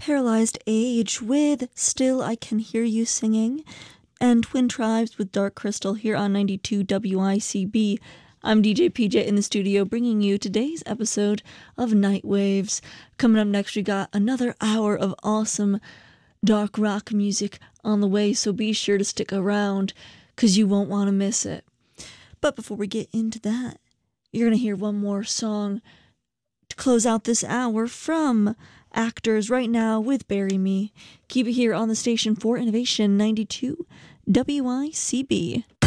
Paralyzed Age with Still I Can Hear You Singing, and Twin Tribes with Dark Crystal here on 92 WICB. I'm DJ PJ in the studio bringing you today's episode of Night Waves. Coming up next, we got another hour of awesome dark rock music on the way, so be sure to stick around because you won't want to miss it. But before we get into that, you're going to hear one more song to close out this hour from Actors right now with Bury Me. Keep it here on the station for Innovation 92 WICB.